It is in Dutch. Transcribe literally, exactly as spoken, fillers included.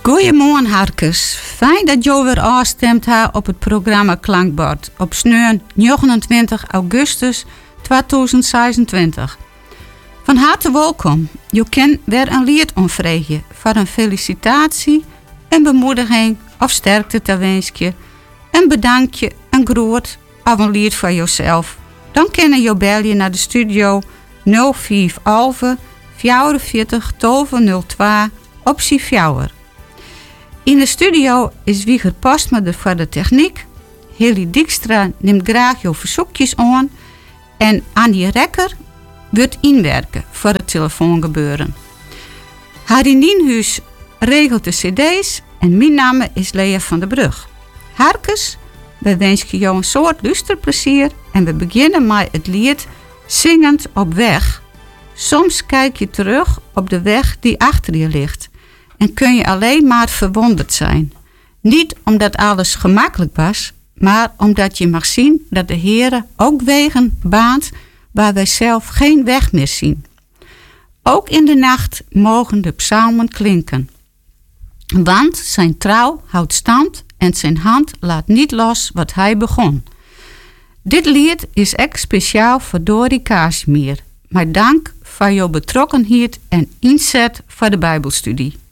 Goeiemorgen Harkes, fijn dat je weer afstemt hebt op het programma Klankbord op sneun negenentwintig augustus tweeduizend zesentwintig. Van harte welkom, je kan weer een lied onvregen voor een felicitatie, een bemoediging of sterkte te wensen, een bedankje, een groet of een lied voor jezelf. Dan kunnen je bellen naar de studio nul vijf elf vierenveertig twaalf nul twee optie vier. In de studio is Wieger Postma voor de techniek. Heli Dijkstra neemt graag jouw verzoekjes aan. En Annie Rekker wordt inwerken voor het telefoongebeuren. Harry Nienhuis regelt de cd's en mijn naam is Lea van der Brug. Harkes, we wensen jou een soort luisterplezier en we beginnen met het lied Zingend op weg. Soms kijk je terug op de weg die achter je ligt. En kun je alleen maar verwonderd zijn. Niet omdat alles gemakkelijk was, maar omdat je mag zien dat de Heere ook wegen baant waar wij zelf geen weg meer zien. Ook in de nacht mogen de psalmen klinken. Want zijn trouw houdt stand en zijn hand laat niet los wat hij begon. Dit lied is echt speciaal voor Dori Casimir. Maar dank voor jouw betrokkenheid en inzet voor de Bijbelstudie.